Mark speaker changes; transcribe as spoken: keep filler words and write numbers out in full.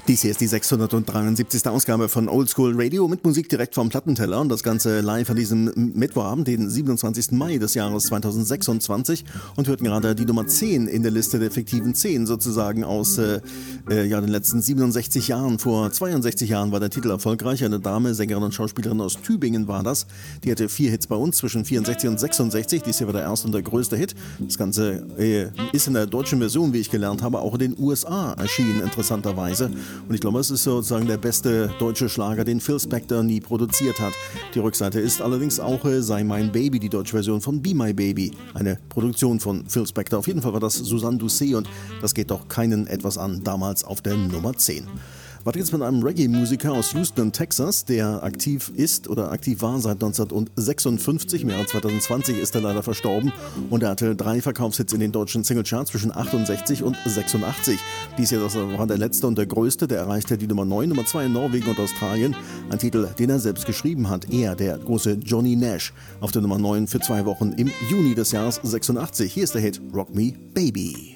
Speaker 1: Dies hier ist die sechshundertdreiundsiebzigste Ausgabe von Oldschool Radio mit Musik direkt vom Plattenteller und das Ganze live an diesem Mittwochabend, den siebenundzwanzigsten Mai des Jahres zweitausendsechsundzwanzig, und hörten gerade die Nummer zehn in der Liste der fiktiven zehn sozusagen aus äh, äh, ja, den letzten siebenundsechzig Jahren. Vor zweiundsechzig Jahren war der Titel erfolgreich. Eine Dame, Sängerin und Schauspielerin aus Tübingen war das. Die hatte vier Hits bei uns zwischen vierundsechzig und sechsundsechzig. Dies hier war der erste und der größte Hit. Das Ganze äh, ist in der deutschen Version, wie ich gelernt habe, auch in den U S A erschienen, interessanterweise. Und ich glaube, es ist sozusagen der beste deutsche Schlager, den Phil Spector nie produziert hat. Die Rückseite ist allerdings auch äh, Sei mein Baby, die deutsche Version von Be My Baby. Eine Produktion von Phil Spector. Auf jeden Fall war das Suzanne Doucet und das geht doch keinen etwas an, damals auf der Nummer zehn. Weiter geht's mit einem Reggae-Musiker aus Houston, Texas, der aktiv ist oder aktiv war seit neunzehnhundertsechsundfünfzig. Im Jahre zweitausendzwanzig ist er leider verstorben und er hatte drei Verkaufshits in den deutschen Singlecharts zwischen achtundsechzig und sechsundachtzig. Dies hier das war der letzte und der größte, der erreichte die Nummer neun, Nummer zwei in Norwegen und Australien. Ein Titel, den er selbst geschrieben hat. Er, der große Johnny Nash, auf der Nummer neun für zwei Wochen im Juni des Jahres sechsundachtzig. Hier ist der Hit Rock Me Baby.